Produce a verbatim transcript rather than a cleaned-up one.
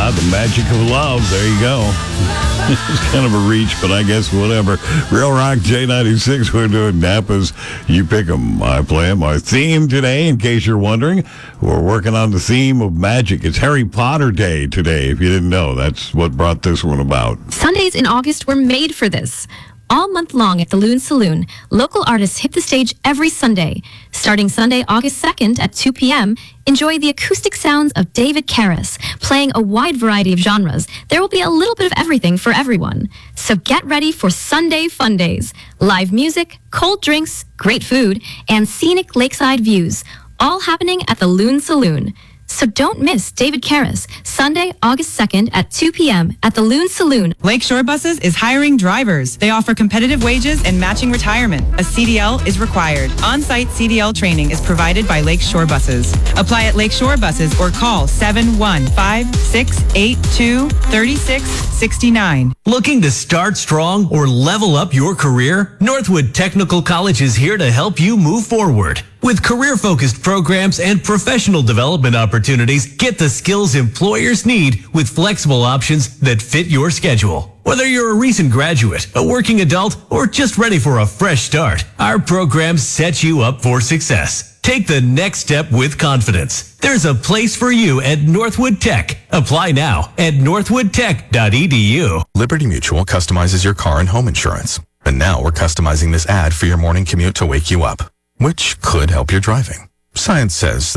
Ah, the magic of love. There you go. It's kind of a reach, but I guess whatever. Real Rock J ninety-six, we're doing Napa's You Pick 'em, I Play 'em. Our theme today, in case you're wondering, we're working on the theme of magic. It's Harry Potter Day today, if you didn't know. That's what brought this one about. Sundays in August were made for this. All month long at the Loon Saloon, local artists hit the stage every Sunday. Starting Sunday, August second at two p.m., enjoy the acoustic sounds of David Karras, playing a wide variety of genres. There will be a little bit of everything for everyone. So get ready for Sunday Fun Days. Live music, cold drinks, great food, and scenic lakeside views, all happening at the Loon Saloon. So don't miss David Karras, Sunday, August second at two p.m. at the Loon Saloon. Lakeshore Buses is hiring drivers. They offer competitive wages and matching retirement. A C D L is required. On-site C D L training is provided by Lakeshore Buses. Apply at Lakeshore Buses or call seven one five, six eight two, three six six nine. Looking to start strong or level up your career? Northwood Technical College is here to help you move forward. With career-focused programs and professional development opportunities, get the skills employers need with flexible options that fit your schedule. Whether you're a recent graduate, a working adult, or just ready for a fresh start, our programs set you up for success. Take the next step with confidence. There's a place for you at Northwood Tech. Apply now at northwood tech dot e d u. Liberty Mutual customizes your car and home insurance. And now we're customizing this ad for your morning commute to wake you up, which could help your driving. Science says